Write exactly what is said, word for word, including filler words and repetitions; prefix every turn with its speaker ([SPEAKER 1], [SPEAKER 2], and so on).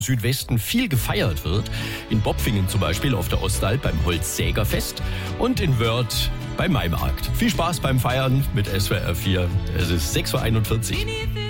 [SPEAKER 1] Südwesten viel gefeiert wird. In Bopfingen zum Beispiel auf der Ostalb beim Holzsägerfest und in Wörth beim Maimarkt. Viel Spaß beim Feiern mit S W R vier. Es ist sechs Uhr einundvierzig.